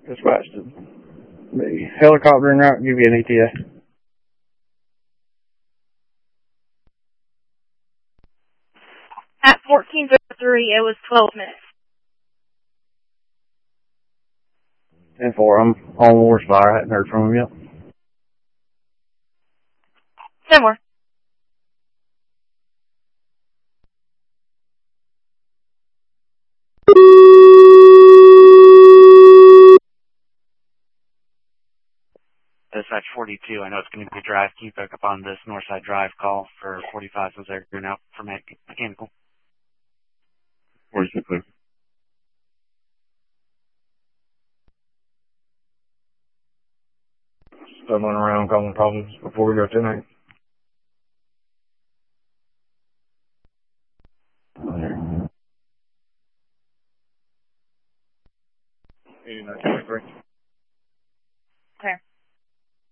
Dispatch to the helicopter en route, give you an ETA. At 14:03, it was 12 minutes. 10-4, I'm on Wars Fire. I hadn't heard from him yet. 10-4. Dispatch 42, I know it's going to be a drive. Can you pick up on this Northside Drive call for 45 since they're going out for mechanical? 46. Stumbling around, causing problems before we go tonight. There. 89.3. Okay.